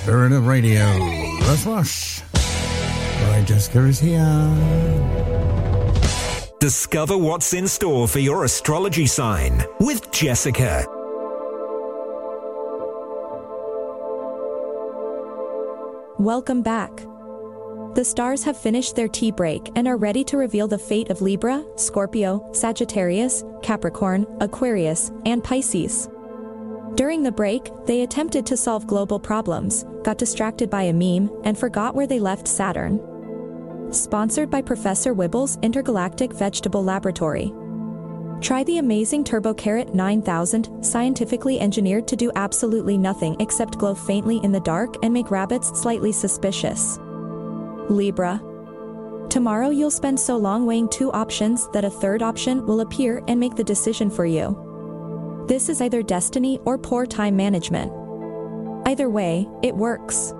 Spirit of Radio. Let's rush. Right, Jessica is here. Discover what's in store for your astrology sign with Jessica. Welcome back. The stars have finished their tea break and are ready to reveal the fate of Libra, Scorpio, Sagittarius, Capricorn, Aquarius, and Pisces. During the break, they attempted to solve global problems, got distracted by a meme, and forgot where they left Saturn. Sponsored by Professor Wibble's Intergalactic Vegetable Laboratory. Try the amazing Turbo Carrot 9000, scientifically engineered to do absolutely nothing except glow faintly in the dark and make rabbits slightly suspicious. Libra. Tomorrow you'll spend so long weighing two options that a third option will appear and make the decision for you. This is either destiny or poor time management. Either way, it works.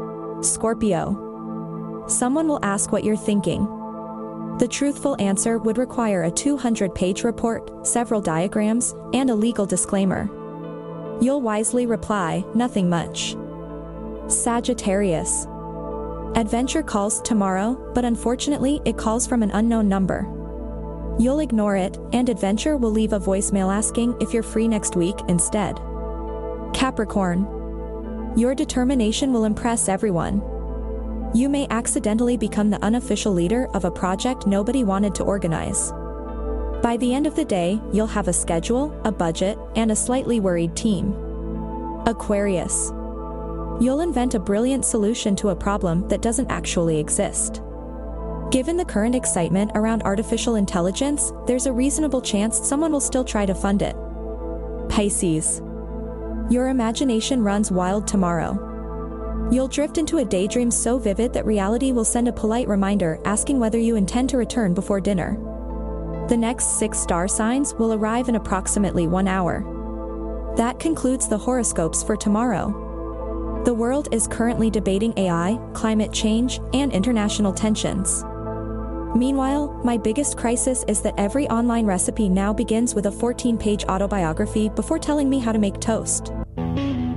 Scorpio. Someone will ask what you're thinking. The truthful answer would require a 200-page report, several diagrams, and a legal disclaimer. You'll wisely reply, nothing much. Sagittarius. Adventure calls tomorrow, but unfortunately it calls from an unknown number. You'll ignore it, and Adventure will leave a voicemail asking if you're free next week instead. Capricorn. Your determination will impress everyone. You may accidentally become the unofficial leader of a project nobody wanted to organize. By the end of the day, you'll have a schedule, a budget, and a slightly worried team. Aquarius. You'll invent a brilliant solution to a problem that doesn't actually exist. Given the current excitement around artificial intelligence, there's a reasonable chance someone will still try to fund it. Pisces. Your imagination runs wild tomorrow. You'll drift into a daydream so vivid that reality will send a polite reminder asking whether you intend to return before dinner. The next 6 star signs will arrive in approximately 1 hour. That concludes the horoscopes for tomorrow. The world is currently debating AI, climate change, and international tensions. Meanwhile, my biggest crisis is that every online recipe now begins with a 14-page autobiography before telling me how to make toast.